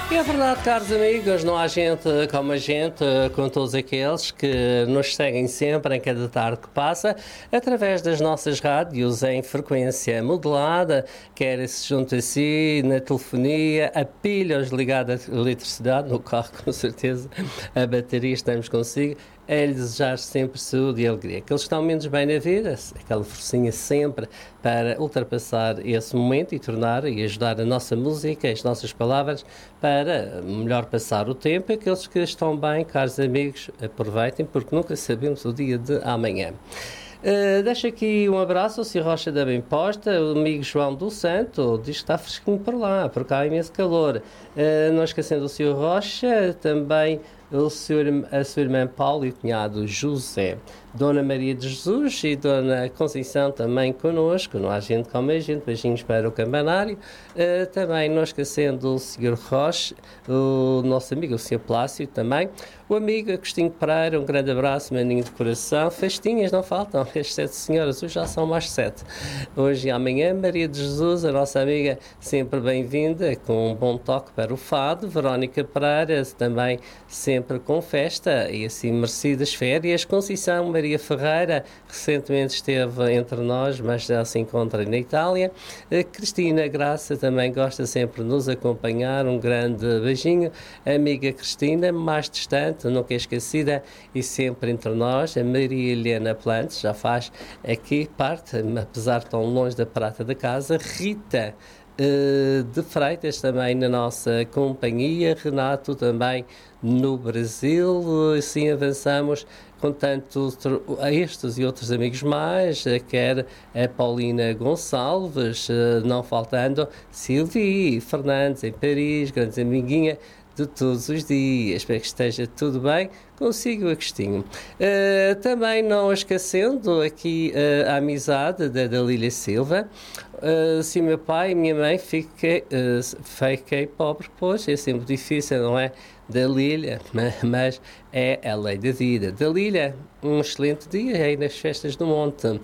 E é verdade, caros amigos, não há gente como a gente, com todos aqueles que nos seguem sempre em cada tarde que passa, através das nossas rádios em frequência modulada, quer se junto a si, na telefonia, a pilhas ligada à eletricidade, no carro com certeza, a bateria, estamos consigo, é lhe desejar sempre saúde e alegria. Que eles estão menos bem na vida, aquela forcinha sempre para ultrapassar esse momento e tornar e ajudar a nossa música, as nossas palavras, para melhor passar o tempo. Aqueles que estão bem, caros amigos, aproveitem, porque nunca sabemos o dia de amanhã. Deixo aqui um abraço ao Sr. Rocha da Bem Posta, o amigo João do Santo, diz que está fresquinho por lá, porque há imenso calor. Não esquecendo o Sr. Rocha, também a sua irmã Paula e o cunhado José, Dona Maria de Jesus e Dona Conceição também connosco, não há gente como a gente, beijinhos para o campanário. Também não esquecendo o Sr. Rocha, o nosso amigo o Sr. Plácio também, o amigo Agostinho Pereira, um grande abraço, maninho de coração. Festinhas não faltam, as 7 senhoras, hoje já são mais 7. Hoje e amanhã, Maria de Jesus, a nossa amiga, sempre bem-vinda, com um bom toque para o fado. Verónica Pereira, também sempre com festa e assim merecidas férias. Conceição Maria Ferreira, recentemente esteve entre nós, mas já se encontra na Itália. Cristina Graça também gosta sempre de nos acompanhar, um grande beijinho. Amiga Cristina, mais distante, nunca esquecida e sempre entre nós. A Maria Helena Plantes já faz aqui parte, apesar de tão longe da prata da casa. Rita de Freitas também na nossa companhia, Renato também no Brasil. Assim avançamos com tanto a estes e outros amigos mais, quer a Paulina Gonçalves, não faltando Silvia Fernandes em Paris, grande amiguinha de todos os dias. Espero que esteja tudo bem consigo, Agostinho. Também não esquecendo aqui a amizade da Dalília Silva. Se meu pai e minha mãe fiquei pobre, pois é sempre difícil, não é? Dalília, mas é a lei da vida. Dalília, um excelente dia aí nas festas do Monte.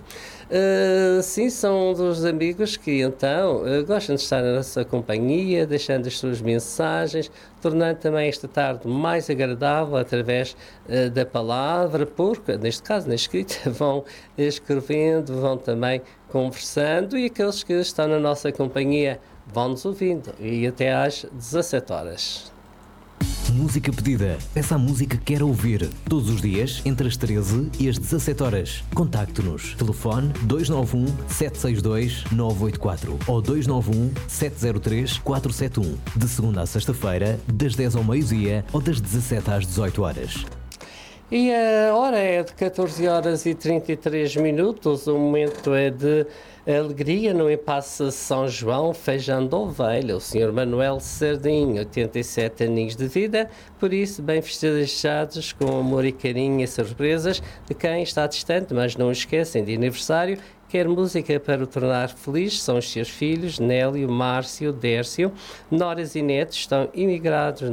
Sim, são um dos amigos que então gostam de estar na nossa companhia, deixando as suas mensagens, tornando também esta tarde mais agradável através da palavra, porque neste caso na escrita vão escrevendo, vão também conversando, e aqueles que estão na nossa companhia vão-nos ouvindo, e até às 17 horas. Música pedida. Peça a música que quer ouvir. Todos os dias, entre as 13 e as 17 horas. Contacte-nos. Telefone 291 762 984 ou 291 703 471. De segunda a sexta-feira, das 10 ao meio-dia ou das 17 às 18 horas. E a hora é de 14 horas e 33 minutos. O momento é de alegria no Impasse São João, feijão de ovelha. O Sr. Manuel Sardinho, 87 aninhos de vida, por isso bem festejados, com amor e carinho e surpresas de quem está distante, mas não esquecem de aniversário. Quer música para o tornar feliz, são os seus filhos, Nélio, Márcio, Dércio, noras e netos, estão imigrados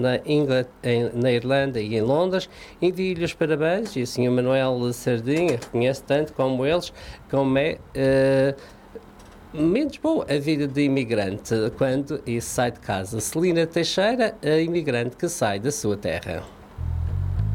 na Irlanda e em Londres. Envio-lhe os parabéns e o Sr. Manuel Sardinha reconhece tanto como eles, como é menos boa a vida de imigrante quando sai de casa. Celina Teixeira, a imigrante que sai da sua terra.